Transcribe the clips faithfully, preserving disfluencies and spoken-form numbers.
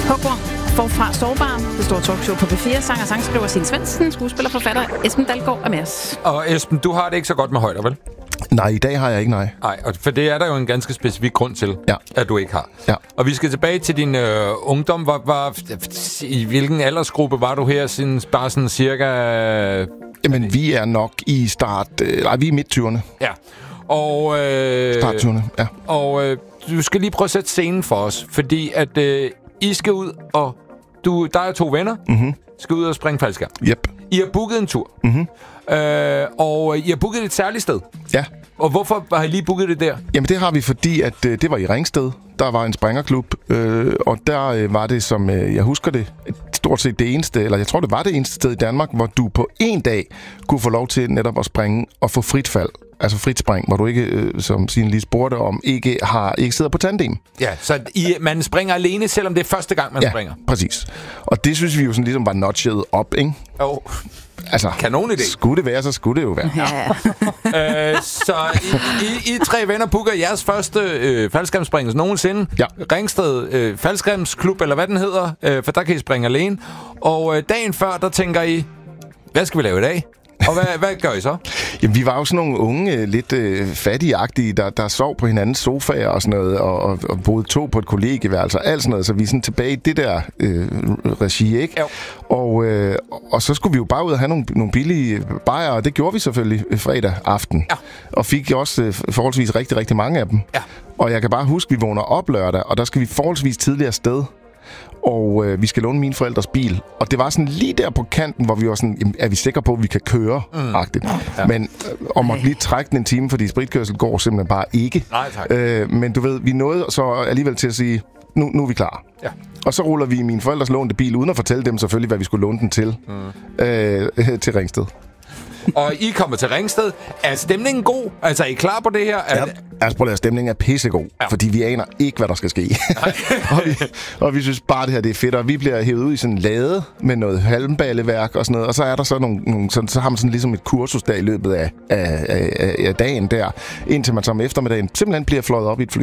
Hugger forfra sårbar. Det store talkshow på P fire. Sanger, sangskriver Signe Svendsen, skuespiller, forfatter Esben Dalgaard er med os. Og Esben, du har det ikke så godt med højder, vel? Nej, i dag har jeg ikke, nej. Nej, for det er der jo en ganske specifik grund til, ja. at du ikke har. Ja. Og vi skal tilbage til din øh, ungdom. Var, var, I hvilken aldersgruppe var du her, siden bare sådan cirka... Jamen, vi er nok i start... Øh, nej, vi er midt-tyverne. Ja. Og... Øh, Start-tyverne, ja. Og øh, du skal lige prøve at sætte scenen for os, fordi at øh, I skal ud, og du, der er to venner, mm-hmm. skal ud og springe faldskærm. Yep. I har booket en tur. Mm-hmm. Øh, og I har booket et særligt sted. Ja. Og hvorfor har I lige booket det der? Jamen, det har vi, fordi at øh, det var i Ringsted. Der var en springerklub, øh, og der øh, var det, som øh, jeg husker det, stort set det eneste, eller jeg tror, det var det eneste sted i Danmark, hvor du på en dag kunne få lov til netop at springe og få frit fald. Altså frit spring, hvor du ikke, øh, som Signe lige spurgte om, ikke, har, ikke sidder på tandem. Ja, så I, man springer alene, selvom det er første gang, man ja, springer. Præcis. Og det synes vi jo sådan ligesom var notchet op, ikke? Jo. Oh. Altså, kanon idé. Skulle det være, så skulle det jo være. Ja. øh, så I, I, I tre venner booker jeres første øh, faldskærmsspringelse nogensinde. Ja. Ringsted øh, faldskærmsklub, eller hvad den hedder, øh, for der kan I springe alene. Og øh, dagen før, der tænker I, hvad skal vi lave i dag? Og hvad, hvad gør I så? Jamen, vi var jo sådan nogle unge, lidt øh, fattigagtige, der, der sov på hinandens sofaer og sådan noget, og, og, og boede to på et kollegieværelse og alt sådan noget, så vi er sådan tilbage i det der øh, regi, ikke? Jo. Og, øh, og så skulle vi jo bare ud og have nogle, nogle billige bajer, og det gjorde vi selvfølgelig fredag aften. Ja. Og fik også øh, forholdsvis rigtig, rigtig mange af dem. Ja. Og jeg kan bare huske, at vi vågner op lørdag, og der skal vi forholdsvis tidligere sted. Og øh, vi skal låne mine forældres bil. Og det var sådan lige der på kanten, hvor vi var sådan, jamen, er vi sikre på, at vi kan køre? Mm. Ja. Men øh, om at lige trække den en time, fordi spritkørsel går simpelthen bare ikke. Nej, tak. Øh, men du ved, vi nåede så alligevel til at sige, nu, nu er vi klar. Ja. Og så ruller vi i mine forældres lånte bil, uden at fortælle dem selvfølgelig, hvad vi skulle låne den til, mm. øh, til Ringsted. Og I kommer til Ringsted. Er stemningen god? Altså, er I klar på det her? Er ja, det... altså prøv at stemningen er pissegod, ja. Fordi vi aner ikke, hvad der skal ske. og, vi, og vi synes bare, det her det er fedt, og vi bliver hævet ud i sådan en lade med noget halmballeværk og sådan noget, og så er der så nogle, nogle sådan, så har man sådan ligesom et kursus der i løbet af, af, af, af dagen der, indtil man så om eftermiddagen simpelthen bliver fløjet op i et fly.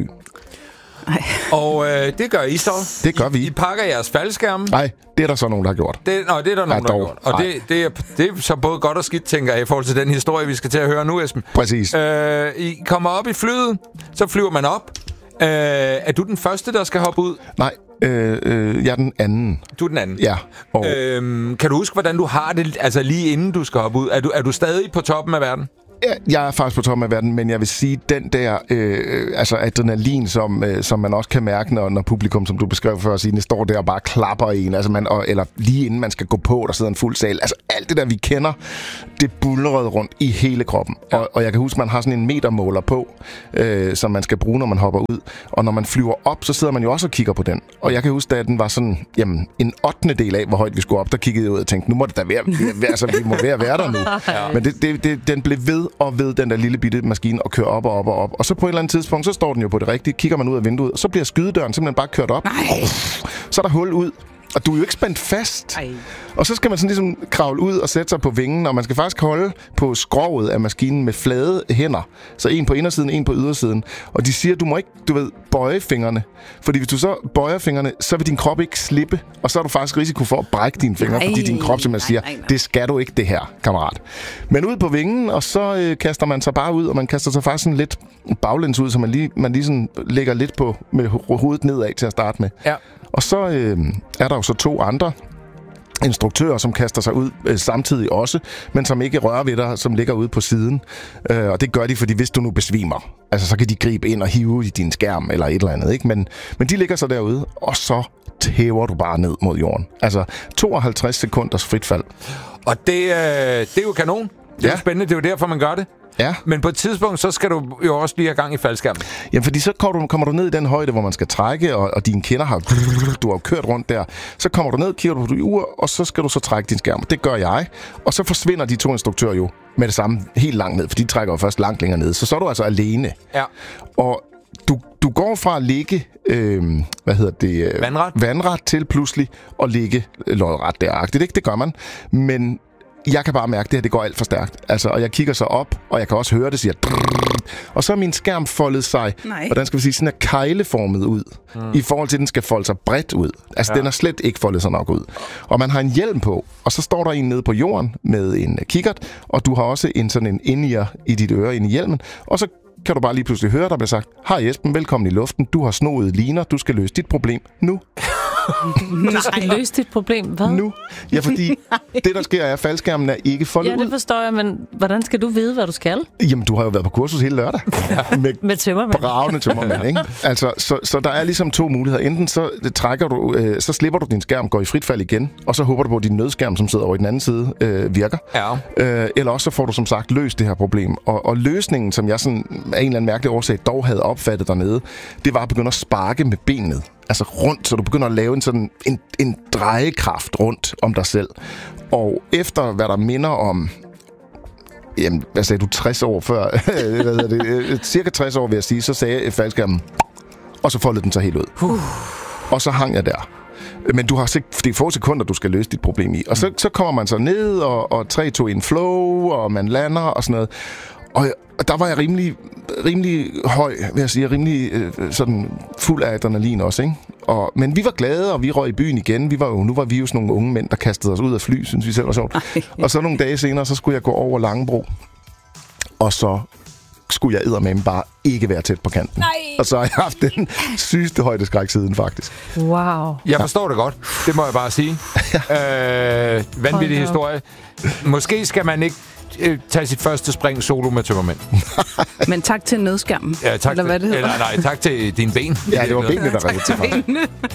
Ej. Og øh, det gør I så. Det gør vi. I, I pakker jeres faldskærme. Nej, det er der så nogen, der har gjort. Det, nå, det er der nogen, ja, der har gjort. Og det, det, er, det er så både godt og skidt, tænker jeg, i forhold til den historie, vi skal til at høre nu, Esben. Præcis. Øh, I kommer op i flyet, så flyver man op. Øh, er du den første, der skal hoppe ud? Nej, øh, øh, jeg er den anden. Du er den anden? Ja. Og... Øh, kan du huske, hvordan du har det, altså lige inden du skal hoppe ud? Er du, er du stadig på toppen af verden? Jeg er faktisk på toppen af verden, men jeg vil sige, den der øh, altså adrenalin, som, øh, som man også kan mærke, når, når publikum, som du beskrev før, Signe, står der og bare klapper en, altså man, og, eller lige inden man skal gå på, der sidder en fuld sal. Altså alt det der, vi kender, det bullerede rundt i hele kroppen. Ja. Og, og jeg kan huske, man har sådan en metermåler på, øh, som man skal bruge, når man hopper ud. Og når man flyver op, så sidder man jo også og kigger på den. Og jeg kan huske, at den var sådan, jamen, en ottende del af, hvor højt vi skulle op, der kiggede jeg ud og tænkte, nu må det da være, altså, vi må være, være der nu. Ja. Men det, det, det, den blev ved og ved den der lille bitte maskine og kører op og op og op. Og så på et eller andet tidspunkt, så står den jo på det rigtige, kigger man ud af vinduet, og så bliver skydedøren simpelthen bare kørt op. Nej. Så er der hul ud, og du er jo ikke spændt fast. Ej. Og så skal man sådan ligesom kravle ud og sætte sig på vingen, og man skal faktisk holde på skroget af maskinen med flade hænder. Så en på indersiden, en på ydersiden. Og de siger, du må ikke, du ved, bøje fingrene. Fordi hvis du så bøjer fingrene, så vil din krop ikke slippe, og så er du faktisk risiko for at brække dine fingre, nej, fordi din krop simpelthen siger, nej, nej, nej. Det skal du ikke, det her, kammerat. Men ud på vingen, og så øh, kaster man sig bare ud, og man kaster sig faktisk sådan lidt baglæns ud, så man lige, man lige sådan lægger lidt på med hovedet nedad til at starte med. Ja. Og så øh, er der jo så to andre instruktører, som kaster sig ud øh, samtidig også, men som ikke rører ved dig, som ligger ude på siden. Øh, og det gør de, fordi hvis du nu besvimer, altså så kan de gribe ind og hive i din skærm eller et eller andet, ikke? Men, men de ligger så derude, og så tæver du bare ned mod jorden. Altså tooghalvtreds sekunders frit fald. Og det, øh, det er jo kanon. Det er ja. jo spændende, det er jo derfor, man gør det. Ja. Men på et tidspunkt, så skal du jo også lige have gang i faldskærmen. Jamen, fordi så kommer du, kommer du ned i den højde, hvor man skal trække, og, og dine kinder har... Du har kørt rundt der. Så kommer du ned, kigger du på dit ur, og så skal du så trække din skærm. Det gør jeg. Og så forsvinder de to instruktører jo med det samme helt langt ned, for de trækker jo først langt længere ned. Så så er du altså alene. Ja. Og du, du går fra at ligge... Øh, hvad hedder det? Øh, vandret. Vandret til pludselig at ligge lodret deragtigt. Ikke? Det gør man. Men... Jeg kan bare mærke, at det her det går alt for stærkt. Altså, og jeg kigger så op, og jeg kan også høre det siger... Drrr, Og så er min skærm foldet sig, Nej. hvordan skal vi sige, sådan er kejleformet ud, mm. i forhold til, at den skal folde sig bredt ud. Altså, ja. Den er slet ikke foldet sig nok ud. Og man har en hjelm på, og så står der en nede på jorden med en kikkert, og du har også en sådan en in-ear i dit øre ind i hjelmen, og så kan du bare lige pludselig høre, der bliver sagt, hej Esben, velkommen i luften, du har snoede liner, du skal løse dit problem nu. Du skal løse dit problem. Hvad? Nu. Ja, fordi det, der sker, er, at faldskærmen er ikke foldet ud. Ja, det forstår jeg, men hvordan skal du vide, hvad du skal? Jamen, du har jo været på kursus hele lørdag. med med tømmermænd. Bravende tømmermænd, ikke? Altså, så, så der er ligesom to muligheder. Enten så trækker du, øh, så slipper du din skærm, går i frit fald igen, og så håber du på, at din nødskærm, som sidder over i den anden side, øh, virker. Ja. Øh, eller også så får du som sagt løst det her problem. Og, og løsningen, som jeg sådan af en eller anden mærkelig årsag dog havde opfattet dernede, det var at begynde at sparke med benet. Altså rundt, så du begynder at lave en sådan en, en drejekraft rundt om dig selv. Og efter hvad der minder om, jamen, hvad sagde du, tres år før, hvad hedder det, cirka tres år vil jeg sige, så sagde faldskærmen, og så foldede den sig helt ud. Uh. Og så hang jeg der. Men du har sigt, det er få sekunder, du skal løse dit problem i. Og så, så kommer man så ned, og, og tre to en flow, og man lander og sådan noget. Og der var jeg rimelig, rimelig høj, vil jeg sige, rimelig øh, sådan fuld af adrenalin også, ikke? Og, men vi var glade, og vi røg i byen igen. Vi var jo, nu var vi jo sådan nogle unge mænd, der kastede os ud af fly, synes vi selv var sjovt. Ej. Og så nogle dage senere, så skulle jeg gå over Langebro, og så skulle jeg eddermame bare ikke være tæt på kanten. Nej. Og så har jeg haft den sygeste højdeskræk siden, faktisk. Wow. Jeg forstår det godt. Det må jeg bare sige. øh, vanvittig historie. Måske skal man ikke øh, tage sit første spring solo med tømmermænd. Men tak til nødskærmen. Ja, tak eller hvad det til, hedder. eller, nej, tak til dine ben. Ja, det var benene, der var lidt til mig.